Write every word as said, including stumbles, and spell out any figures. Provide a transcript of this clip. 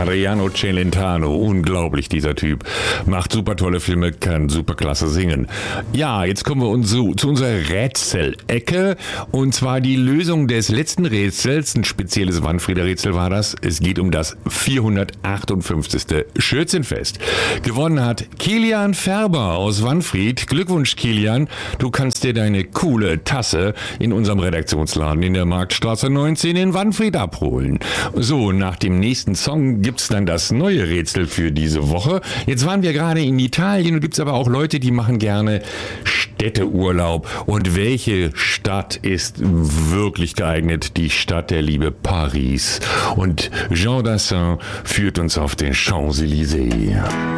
Adriano Celentano, unglaublich dieser Typ. Macht super tolle Filme, kann super klasse singen. Ja, jetzt kommen wir uns so zu unserer Rätselecke und zwar die Lösung des letzten Rätsels. Ein spezielles Wanfrieder-Rätsel war das. Es geht um das vierhundertachtundfünfzigste Schürzenfest. Gewonnen hat Kilian Färber aus Wanfried. Glückwunsch, Kilian. Du kannst dir deine coole Tasse in unserem Redaktionsladen in der Marktstraße neunzehn in Wanfried abholen. So, nach dem nächsten Song gibt's dann das neue Rätsel für diese Woche. Jetzt waren wir gerade in Italien und gibt's aber auch Leute, die machen gerne Städteurlaub. Und welche Stadt ist wirklich geeignet? Die Stadt der Liebe, Paris. Und Jean Dassin führt uns auf den Champs-Élysées.